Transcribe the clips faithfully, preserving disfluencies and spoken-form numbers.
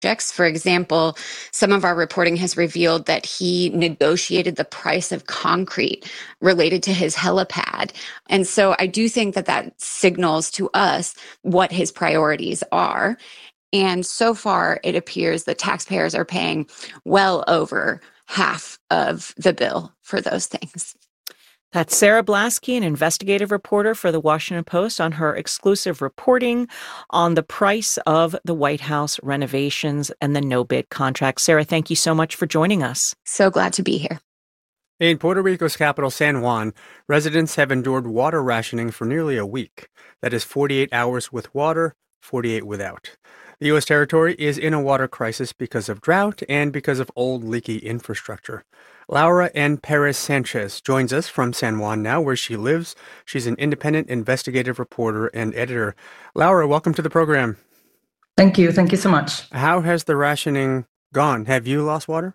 projects. For example, some of our reporting has revealed that he negotiated the price of concrete related to his helipad. And so I do think that that signals to us what his priorities are. And so far, it appears that taxpayers are paying well over half of the bill for those things. That's Sarah Blasky, an investigative reporter for The Washington Post, on her exclusive reporting on the price of the White House renovations and the no-bid contract. Sarah, thank you so much for joining us. So glad to be here. In Puerto Rico's capital, San Juan, residents have endured water rationing for nearly a week. That is forty-eight hours with water, forty-eight without. The U S territory is in a water crisis because of drought and because of old leaky infrastructure. Laura N. Perez Sanchez joins us from San Juan now, where she lives. She's an independent investigative reporter and editor. Laura, welcome to the program. Thank you. Thank you so much. How has the rationing gone? Have you lost water?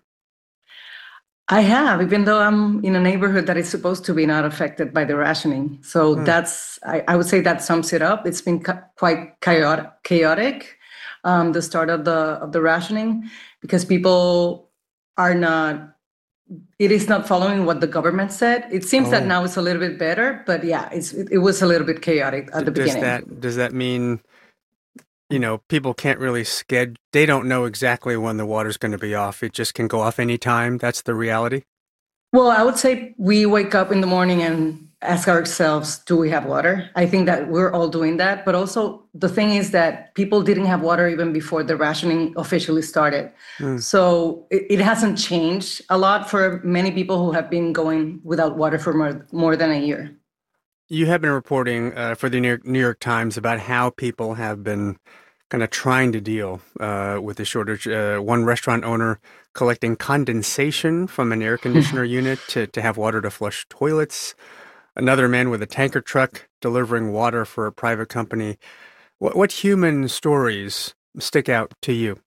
I have, even though I'm in a neighborhood that is supposed to be not affected by the rationing. So hmm. that's, I, I would say that sums it up. It's been ca- quite chaotic, chaotic um, the start of the of the rationing, because people are not, it is not following what the government said. It seems oh. that now it's a little bit better, but yeah, it's it, it was a little bit chaotic at the does beginning. That, does that mean, you know, people can't really schedule, they don't know exactly when the water's going to be off. It just can go off anytime. That's the reality? Well, I would say we wake up in the morning and ask ourselves, do we have water? I think that we're all doing that. But also the thing is that people didn't have water even before the rationing officially started. Mm. So it, it hasn't changed a lot for many people who have been going without water for more, more than a year. You have been reporting uh, for the New York, New York Times about how people have been kind of trying to deal uh, with the shortage. Uh, one restaurant owner collecting condensation from an air conditioner unit to, to have water to flush toilets. Another man with a tanker truck delivering water for a private company. What, what human stories stick out to you?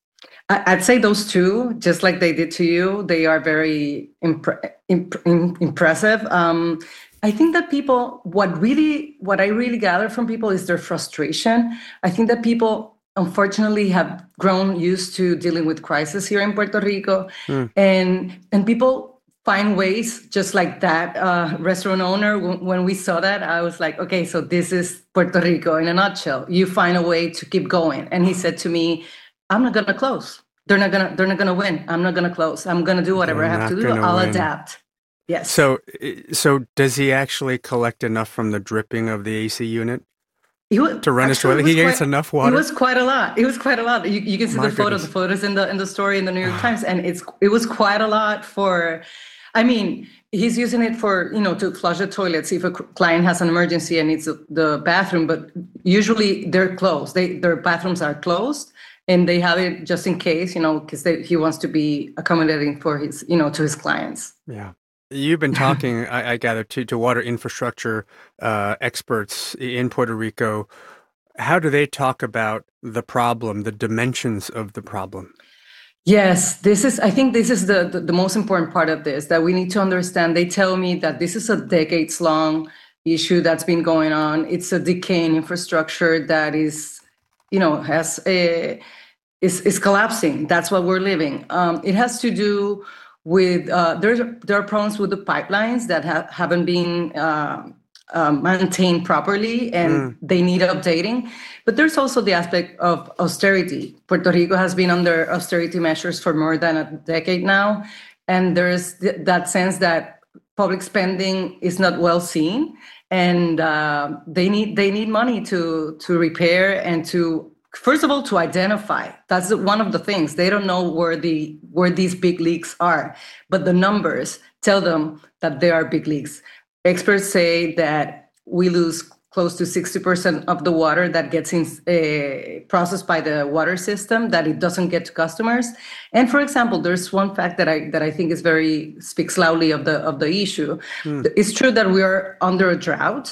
I'd say those two, just like they did to you, they are very impre- imp- impressive. Um, I think that people, what really, what I really gather from people is their frustration. I think that people, unfortunately, have grown used to dealing with crisis here in Puerto Rico, mm. and and people find ways, just like that uh, restaurant owner. W- when we saw that, I was like, okay, so this is Puerto Rico in a nutshell. You find a way to keep going. And he said to me, "I'm not gonna close. They're not gonna. They're not gonna win. I'm not gonna close. I'm gonna do whatever they're I have to do. I'll win. adapt." Yes. So, so does he actually collect enough from the dripping of the A C unit was, to run his toilet? He gets quite, enough water. It was quite a lot. It was quite a lot. You, you can see My the photos. goodness. The photos in the in the story in the New York Times, and it's it was quite a lot for. I mean, he's using it for, you know, to flush the toilets if a client has an emergency and needs the bathroom. But usually they're closed. They their bathrooms are closed. And they have it just in case, you know, because he wants to be accommodating for his, you know, to his clients. Yeah. You've been talking, I, I gather, to, to water infrastructure uh, experts in Puerto Rico. How do they talk about the problem, the dimensions of the problem? Yes, this is, I think this is the, the, the most important part of this, that we need to understand. They tell me that this is a decades long issue that's been going on. It's a decaying infrastructure that is, you know, has a, is, is collapsing. That's what we're living. Um, it has to do with, uh, there's, there are problems with the pipelines that ha- haven't been uh, uh, maintained properly, and mm. they need updating. But there's also the aspect of austerity. Puerto Rico has been under austerity measures for more than a decade now. And there's th- that sense that public spending is not well seen. And uh, they need they need money to to repair and to, first of all, to identify. That's one of the things. They don't know where the where these big leaks are, but the numbers tell them that there are big leaks. Experts say that we lose close to sixty percent of the water that gets in, uh, processed by the water system, that it doesn't get to customers. And for example, there's one fact that I that I think is very speaks loudly of the of the issue. Mm. It's true that we are under a drought.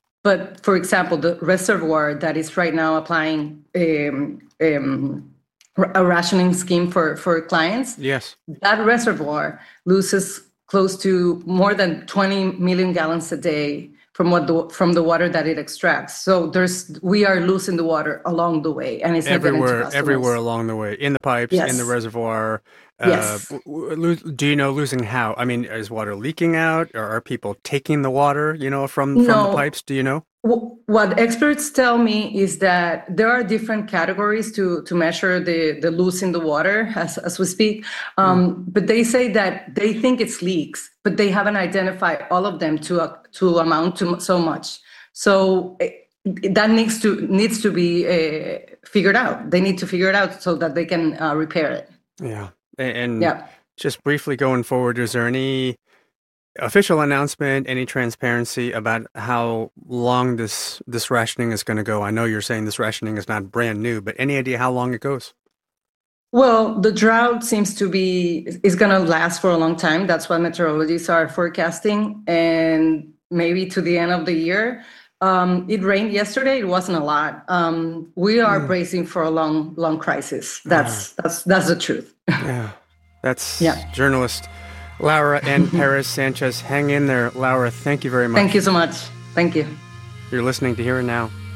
But for example, the reservoir that is right now applying um, um, a rationing scheme for, for clients, yes, that reservoir loses close to more than twenty million gallons a day from what the from the water that it extracts. So there's we are losing the water along the way, and it's not getting to Everywhere, customers. everywhere along the way, in the pipes, in the Yes. reservoir. Uh, Yes. w- w- lo- do you know losing how? I mean, is water leaking out, or are people taking the water, you know, from from the No. pipes? Do you know? Wh- What experts tell me is that there are different categories to, to measure the, the loose in the water as, as we speak. Um, But they say that they think it's leaks, but they haven't identified all of them to uh, to amount to so much. So eh, that needs to needs to be uh, figured out. They need to figure it out so that they can uh, repair it. Yeah. A- And Yeah. just briefly going forward, is there any official announcement, any transparency about how long this this rationing is going to go? I know you're saying this rationing is not brand new, but any idea how long it goes? Well, the drought seems to be is going to last for a long time. That's what meteorologists are forecasting, and maybe to the end of the year. Um, it rained yesterday. It wasn't a lot. Um, we are Mm. bracing for a long, long crisis. That's that's that's the truth. Yeah. That's Yeah. journalist Laura N. Perez Sanchez. Hang in there, Laura. Thank you very much. Thank you so much. Thank you. You're listening to Here and Now.